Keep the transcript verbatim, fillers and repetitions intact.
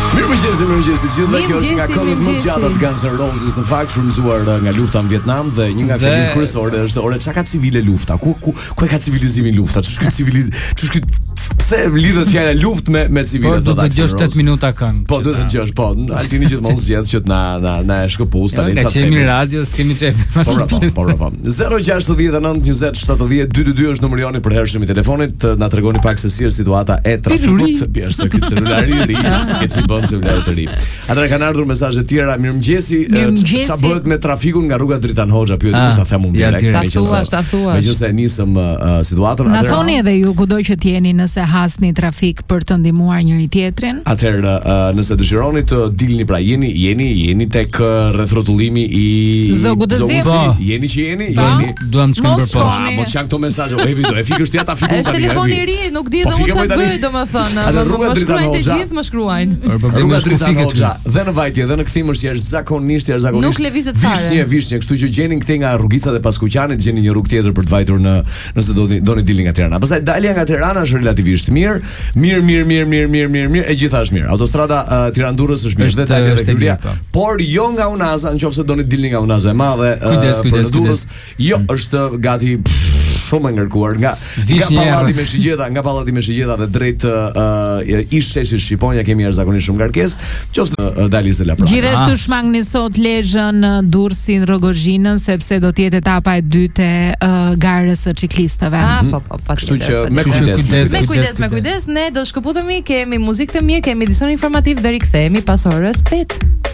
Mirëmëngjes, mirëmëngjes të gjithëve. Kjo është nga këngët më të gjata të Guns N' Roses, në fakt frymëzuar nga lufta në Vietnam dhe një nga fjalët kryesore është ore çka ka civile lufta. Ku ku ku e ka civilizimin lufta? Ç'është ky civiliz, ç'është ky pse lidhet fjala luftë me me civilet? Po do të dëgjosh tetë minuta këngë. Po do të dëgjosh, po. Altini gjithmonë zgjedh që të na na na e shkëpuz tani çfarë. Ne kemi radio, s'kemi çep. Po po po. zero gjashtë nëntë njëzet shtatëdhjetë dy dy dy është numri joni për hershëm i telefonit. Na tregoni pak se si është situata e trafikut. Është ky celulari i ri, s'ke bën celulari të ri. Atëra kanë ardhur mesazhe të tjera. Mirëmëngjesi, ç'a bëhet me trafikun nga rruga Dritan Hoxha? Pyet mos ta them unë direkt. Ta thuash, ta thuash. Megjithëse nisëm situatën. Na thoni edhe ju kudo që t'jeni nëse hasni trafik për të ndihmuar njëri tjetrin. Atëherë nëse dëshironi të dilni, pra jeni jeni jeni tek rrethrotullimi i Zogudëzit. Jeni që jeni, jeni. Duam të shkojmë përposhtë. Mos janë këto mesazhe. O evi do e fikësh ti ata fikun tani. Është telefoni i ri, nuk di edhe unë çfarë bëj domethënë. Atë rruga Dritan Shkruajnë të Hoxha. gjithë, më shkruajnë. Rruga Dritan Hoxha dhe në vajtje dhe në kthim është jashtëzakonisht, jashtëzakonisht. Nuk lëvizet fare. Vishnje, vishnje, kështu që gjeni këtej nga rrugica dhe Paskuqanit, gjeni një rrugë tjetër për të vajtur në nëse doni doni dilni nga Tirana. Pastaj dalja nga Tirana është relativisht mirë, mirë, mirë, mirë, mirë, mirë, mirë, mirë, e gjitha është mirë. Autostrada uh, Tiranë-Durrës është mirë, dhe dalja dhe Krylia, por jo nga Unaza, nëse doni dilni nga Unaza e madhe uh, për Durrës, jo është gati shumë e ngarkuar nga nga pallati me shigjeta, nga pallati me shigjeta dhe drejt uh, ish sheshit Shqiponja kemi jashtëzakonisht shumë ngarkesë, nëse uh, dali se la pra. Gjithashtu shmangni sot Lezhën, Durrësin, Rogozhinën, sepse do të jetë etapa e dytë e uh, garës së ciklistëve. Ah, po po, po. Kështu që me kujdes, me kujdes, me kujdes, ne do shkëputemi, kemi muzikë të mirë, kemi edicionin informativ dhe rikthehemi pas orës tetë.